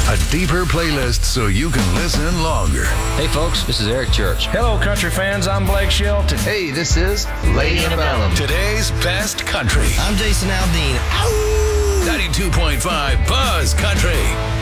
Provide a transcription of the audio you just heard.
A deeper playlist so you can listen longer. Hey folks, this is Eric Church. Hello country fans, I'm Blake Shelton. Hey, this is Lady Antebellum. Today's best country. I'm Jason Aldean. 92.5 Buzz Country.